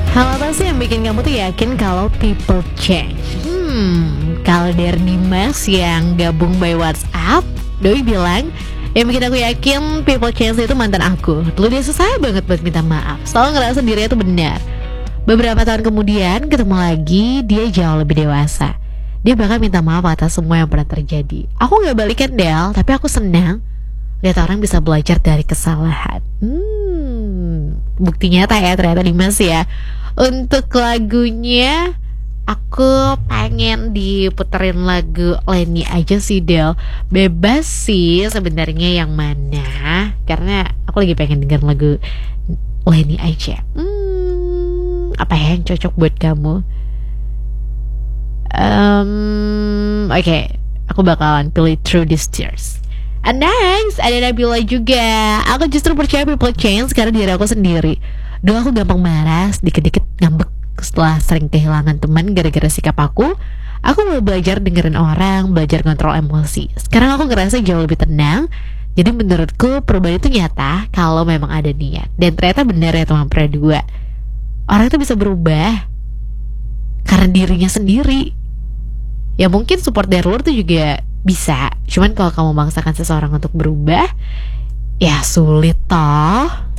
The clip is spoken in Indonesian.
Hal apa sih yang bikin kamu tuh yakin kalau people change? Kalau dari Dimas yang gabung by WhatsApp, Doi bilang yang bikin aku yakin people change itu mantan aku. Dulu dia susah banget buat minta maaf, selalu ngerasa dirinya itu benar. Beberapa tahun kemudian ketemu lagi, dia jauh lebih dewasa. Dia bahkan minta maaf atas semua yang pernah terjadi. Aku gak balikan Del, tapi aku senang lihat orang bisa belajar dari kesalahan. Bukti nyata ya ternyata Dimas ya. Untuk lagunya aku pengen diputerin lagu Leni aja sih Del. Bebas sih sebenarnya yang mana, karena aku lagi pengen denger lagu Leni aja. Apa ya yang cocok buat kamu? Oke, aku bakalan pilih Through These Tears. And next, ada Nabila juga. Aku justru percaya people change karena diri aku sendiri. Dulu aku gampang marah, dikit-dikit ngambek setelah sering kehilangan teman gara-gara sikap aku. Aku mau belajar dengerin orang, belajar kontrol emosi. Sekarang aku ngerasa jauh lebih tenang. Jadi menurutku perubahan itu nyata kalau memang ada niat. Dan ternyata benar ya teman pernah dua. Orang itu bisa berubah karena dirinya sendiri. Ya mungkin support dari luar tuh juga bisa. Cuman kalau kamu memaksakan seseorang untuk berubah, ya sulit toh.